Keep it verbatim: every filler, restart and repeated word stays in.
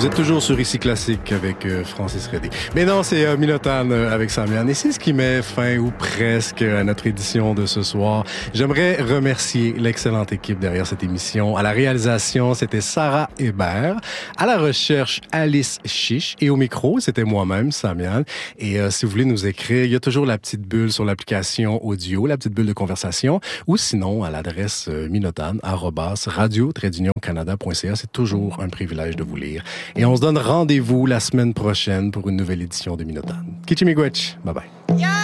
Vous êtes toujours sur Ici Classique avec euh, Francis Redé. Mais non, c'est euh, Minotane euh, avec Samian. Et c'est ce qui met fin, ou presque, à notre édition de ce soir. J'aimerais remercier l'excellente équipe derrière cette émission. À la réalisation, c'était Sarah Hébert. À la recherche, Alice Chiche. Et au micro, c'était moi-même, Samian. Et euh, si vous voulez nous écrire, il y a toujours la petite bulle sur l'application audio, la petite bulle de conversation. Ou sinon, à l'adresse euh, minotane arobase radio tiret union canada point c a. C'est toujours un privilège de vous lire. Et on se donne rendez-vous la semaine prochaine pour une nouvelle édition de Minotane. Kichimigwech. Bye bye. Yeah!